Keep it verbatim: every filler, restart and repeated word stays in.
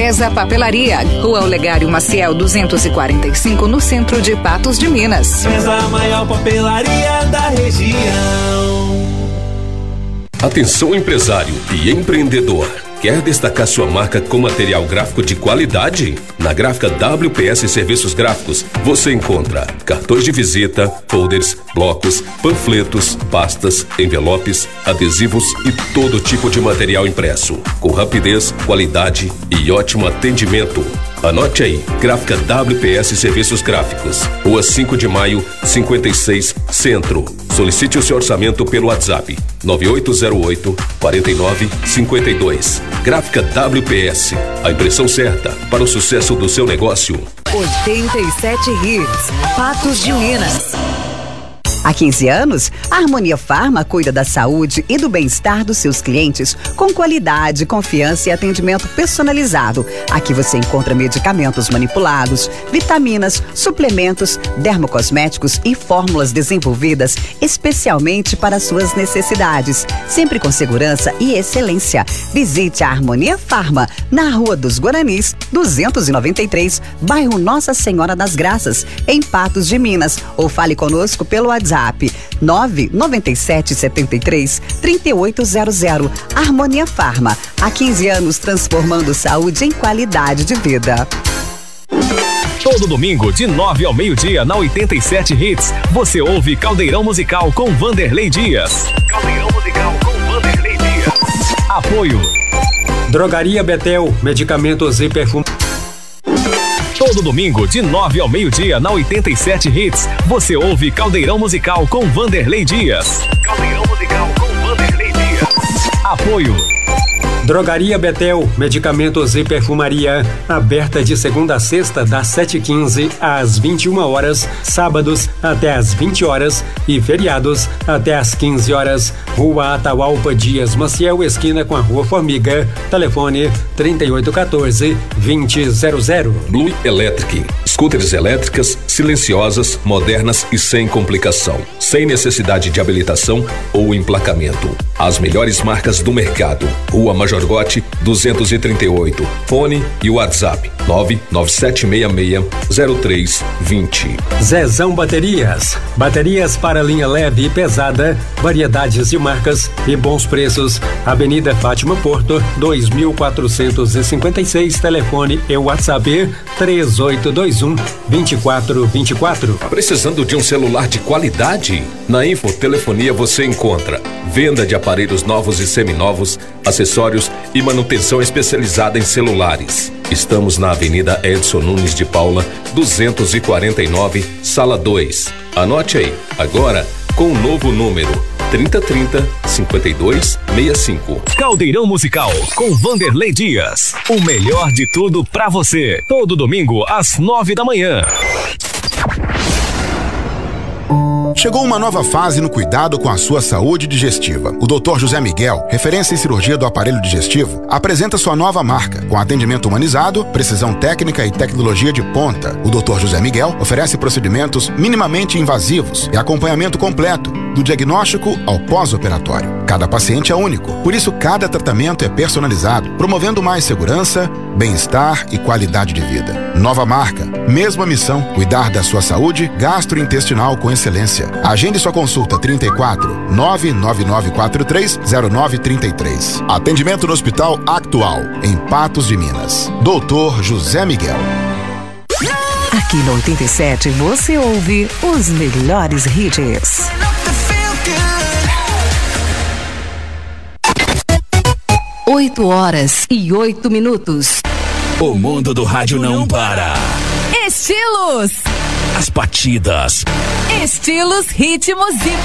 Cesa Papelaria, Rua Olegário Maciel duzentos e quarenta e cinco, no centro de Patos de Minas. Cesa, a maior papelaria da região. Atenção, empresário e empreendedor. Quer destacar sua marca com material gráfico de qualidade? Na Gráfica W P S Serviços Gráficos, você encontra cartões de visita, folders, blocos, panfletos, pastas, envelopes, adesivos e todo tipo de material impresso, com rapidez, qualidade e ótimo atendimento. Anote aí, Gráfica W P S Serviços Gráficos, Rua cinco de maio, cinquenta e seis, Centro. Solicite o seu orçamento pelo WhatsApp nove oito zero oito, quatro nove cinco dois. Gráfica W P S, a impressão certa para o sucesso do seu negócio. oitenta e sete Hits, Patos de Minas. Há quinze anos, a Harmonia Farma cuida da saúde e do bem-estar dos seus clientes com qualidade, confiança e atendimento personalizado. Aqui você encontra medicamentos manipulados, vitaminas, suplementos, dermocosméticos e fórmulas desenvolvidas especialmente para suas necessidades, sempre com segurança e excelência. Visite a Harmonia Farma na Rua dos Guaranis, duzentos e noventa e três, bairro Nossa Senhora das Graças, em Patos de Minas, ou fale conosco pelo WhatsApp nove nove sete sete três, três oito zero zero. Harmonia Farma, há quinze anos transformando saúde em qualidade de vida. Todo domingo, de nove ao meio-dia, na oitenta e sete Hits, você ouve Caldeirão Musical com Vanderlei Dias. Caldeirão Musical com Vanderlei Dias. Apoio Drogaria Betel, medicamentos e perfume. Todo domingo, de nove ao meio-dia, na oitenta e sete Hits, você ouve Caldeirão Musical com Vanderlei Dias. Caldeirão Musical com Vanderlei Dias. Apoio Drogaria Betel, medicamentos e perfumaria, aberta de segunda a sexta, das sete e quinze às vinte e uma horas, sábados até às vinte horas e feriados até às quinze horas. Rua Atahualpa Dias Maciel, esquina com a Rua Formiga. Telefone trinta e oito quatorze, vinte zero zero. Blue Electric, scooters elétricas, silenciosas, modernas e sem complicação, sem necessidade de habilitação ou emplacamento. As melhores marcas do mercado. Rua Major Gotti, duzentos e trinta e oito. Fone e WhatsApp nove nove sete seis seis zero três dois zero. Zezão Baterias. Baterias para linha leve e pesada, variedades de marcas e bons preços. Avenida Fátima Porto, dois mil quatrocentos e cinquenta e seis. Telefone e WhatsApp três oito dois um, dois quatro dois quatro. Precisando de um celular de qualidade? Na Infotelefonia você encontra venda de aparelhos novos e seminovos, acessórios e manutenção especializada em celulares. Estamos na Avenida Edson Nunes de Paula, duzentos e quarenta e nove, Sala dois. Anote aí, agora com o novo número trinta trinta, cinquenta e dois sessenta e cinco. Caldeirão Musical com Vanderlei Dias. O melhor de tudo pra você. Todo domingo às nove da manhã. Chegou uma nova fase no cuidado com a sua saúde digestiva. O doutor José Miguel, referência em cirurgia do aparelho digestivo, apresenta sua nova marca, com atendimento humanizado, precisão técnica e tecnologia de ponta. O doutor José Miguel oferece procedimentos minimamente invasivos e acompanhamento completo, do diagnóstico ao pós-operatório. Cada paciente é único, por isso cada tratamento é personalizado, promovendo mais segurança, bem-estar e qualidade de vida. Nova marca, mesma missão, cuidar da sua saúde gastrointestinal com excelência. Agende sua consulta trinta e quatro, nove nove nove quatro três, zero nove três três. Atendimento no Hospital Actual, em Patos de Minas. doutor José Miguel. Aqui no oitenta e sete você ouve os melhores hits. Oito horas e oito minutos. O mundo do rádio não para. Estilos. As batidas. Estilos, ritmos e